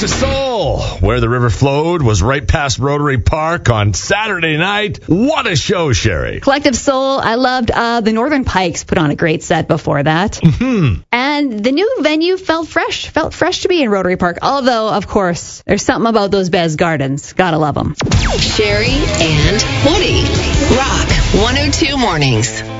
Collective Soul, Where the River Flowed, was right past Rotary Park on Saturday night. What a show, Sherry. Collective Soul, I loved the Northern Pikes put on a great set before that. Mm-hmm. And the new venue felt fresh to be in Rotary Park. Although, of course, there's something about those Bez Gardens. Gotta love them. Sherry and Woody. Rock 102 Mornings.